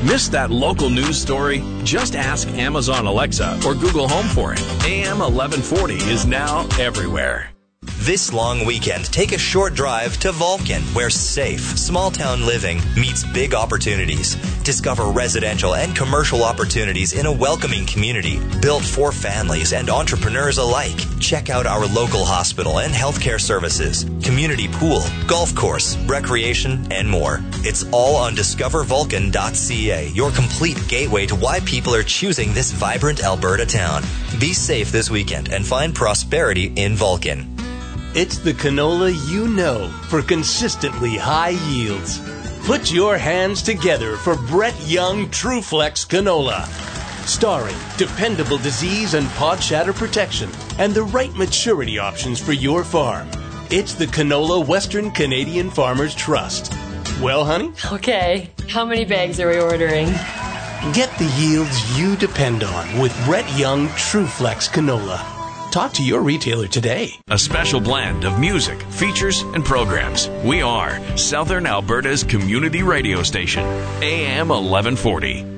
Miss that local news story? Just ask Amazon Alexa or Google Home for it. AM 1140 is now everywhere. This long weekend, take a short drive to Vulcan, where safe, small-town living meets big opportunities. Discover residential and commercial opportunities in a welcoming community built for families and entrepreneurs alike. Check out our local hospital and healthcare services, community pool, golf course, recreation, and more. It's all on discovervulcan.ca, your complete gateway to why people are choosing this vibrant Alberta town. Be safe this weekend and find prosperity in Vulcan. It's the canola you know for consistently high yields. Put your hands together for Brett Young TrueFlex Canola. Starring dependable disease and pod shatter protection and the right maturity options for your farm. It's the canola Western Canadian Farmers Trust. Well, honey? Okay. How many bags are we ordering? Get the yields you depend on with Brett Young TrueFlex Canola. Talk to your retailer today. A special blend of music, features, and programs. We are Southern Alberta's community radio station, AM 1140.